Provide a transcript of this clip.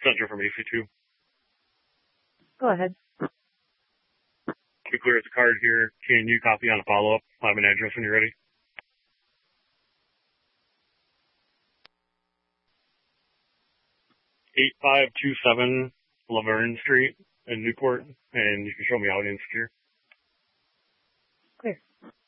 Center from AC2. Go ahead. We clear the card here. Can you copy on a follow-up? I have an address when you're ready. 8527 Laverne Street in Newport, and you can show me audience here. Clear.